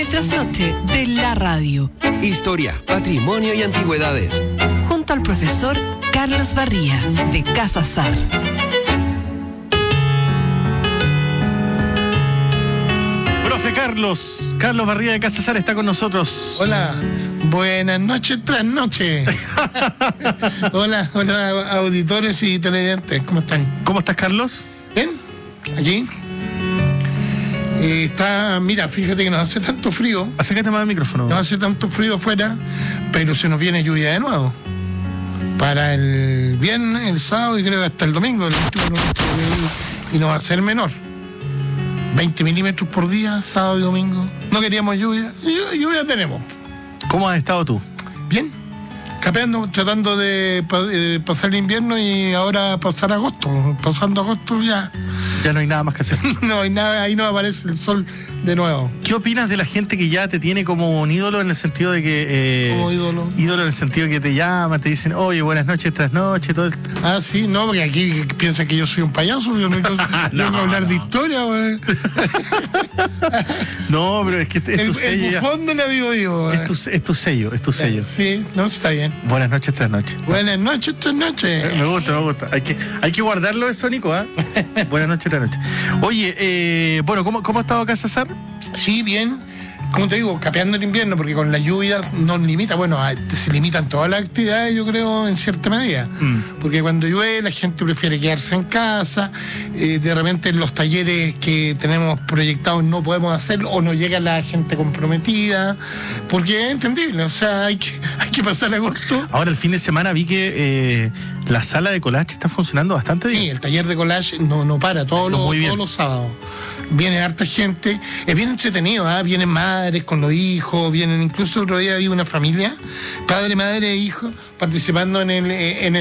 Trasnoche de la radio. Historia, patrimonio y antigüedades. Junto al profesor Carlos Barría, de Casa Sar. Profe Carlos Barría de Casa Sar está con nosotros. Hola, buenas noches, trasnoche. Hola, auditores y televidentes, ¿cómo están? ¿Cómo estás, Carlos? ¿Bien? ¿Aquí? Mira, fíjate que no hace tanto frío. Acércate más al micrófono. No hace tanto frío afuera, pero se nos viene lluvia de nuevo. Para el viernes, el sábado y creo que hasta el domingo. Y no va a ser menor. 20 milímetros por día, sábado y domingo. No queríamos lluvia. Lluvia tenemos. ¿Cómo has estado tú? Bien. Capeando, tratando de pasar el invierno y ahora pasar agosto. Pasando agosto ya. Ya no hay nada más que hacer. No hay nada, ahí no aparece el sol de nuevo. ¿Qué opinas de la gente que ya te tiene como un ídolo en el sentido de que... ¿Como ídolo? Ídolo en el sentido de que te llaman, te dicen, oye, buenas noches, trasnoche, todo. Ah, sí, no, porque aquí piensan que yo soy un payaso, yo no tengo que hablar de historia, güey. No, pero es que es tu sello. El bufón de la vivo, es tu sello, es tu sello. Sí, no, está bien. Buenas noches, trasnoche. Buenas noches, trasnoche. Me gusta. Hay que guardarlo eso, Nico, ¿eh? Buenas noches, trasnoche. Oye, bueno, ¿cómo ha estado Casa Sar? Sí, bien. Como te digo, capeando el invierno, porque con las lluvias nos limita, se limitan todas las actividades, yo creo, en cierta medida. Porque cuando llueve la gente prefiere quedarse en casa, de repente los talleres que tenemos proyectados no podemos hacerlo, o no llega la gente comprometida, porque es entendible, o sea, hay que pasar agosto. Ahora el fin de semana vi que la sala de collage está funcionando bastante bien. Sí, el taller de collage no para, todos los sábados. Viene harta gente, es bien entretenido, vienen madres con los hijos, vienen, incluso el otro día vi una familia, padre, madre e hijo, participando en el